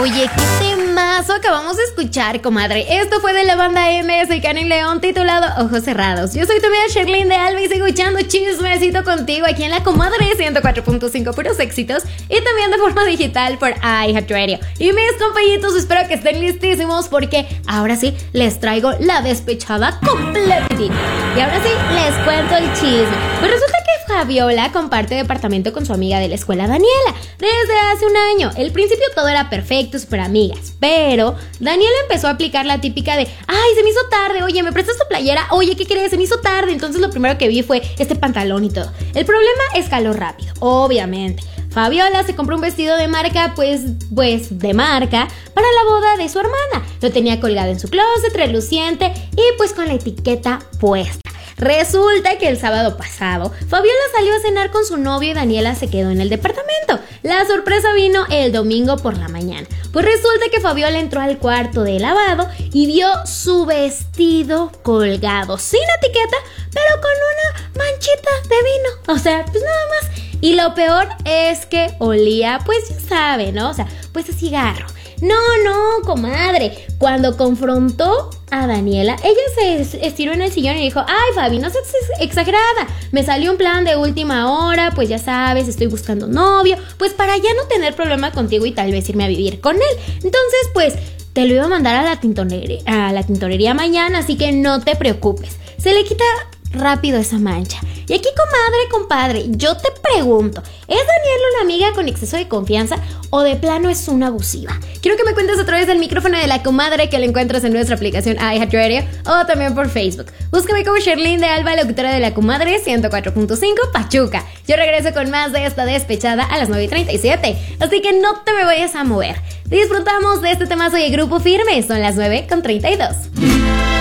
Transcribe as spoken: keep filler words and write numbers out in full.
Oye, qué temazo acabamos de escuchar, comadre. Esto fue de la banda M, soy Karen León, titulado Ojos Cerrados. Yo soy tu amiga Sherlyn de Alba y sigo echando chismecito contigo aquí en la comadre ciento cuatro punto cinco, puros éxitos, y también de forma digital por iHeartRadio. Y mis compañitos, espero que estén listísimos porque ahora sí les traigo la despechada completa. Y ahora sí les cuento el chisme. Pues resulta que Fabiola comparte departamento con su amiga de la escuela, Daniela, desde hace un año. Al principio todo era perfecto, súper amigas, pero Daniela empezó a aplicar la típica de: ay, se me hizo tarde, oye, ¿me prestas tu playera? Oye, ¿qué crees? Se me hizo tarde. Entonces lo primero que vi fue este pantalón y todo. El problema escaló rápido, obviamente. Fabiola se compró un vestido de marca, pues, pues, de marca, para la boda de su hermana. Lo tenía colgado en su closet, reluciente y pues con la etiqueta puesta. Resulta que el sábado pasado, Fabiola salió a cenar con su novio y Daniela se quedó en el departamento. La sorpresa vino el domingo por la mañana. Pues resulta que Fabiola entró al cuarto de lavado y vio su vestido colgado, sin etiqueta, pero con una manchita de vino. O sea, pues nada más. Y lo peor es que olía, pues ya sabe, ¿no? O sea, pues a cigarro. No, no, comadre. Cuando confrontó a Daniela, ella se estiró en el sillón y dijo: ay, Fabi, no seas exagerada. Me salió un plan de última hora, pues ya sabes, estoy buscando novio, pues para ya no tener problema contigo y tal vez irme a vivir con él. Entonces, pues, te lo iba a mandar a la tintorería, a la tintorería mañana, así que no te preocupes. Se le quita rápido esa mancha. Y aquí, comadre, compadre, yo te pregunto, ¿es Daniela una amiga con exceso de confianza o de plano es una abusiva? Quiero que me cuentes a través del micrófono de la comadre, que la encuentras en nuestra aplicación iHeartRadio o también por Facebook. Búscame como Sherlyn de Alba, locutora de la comadre ciento cuatro punto cinco Pachuca. Yo regreso con más de esta despechada a las nueve y treinta y siete, así que no te me vayas a mover. Disfrutamos de este temazo de Grupo Firme, son las nueve con treinta y dos.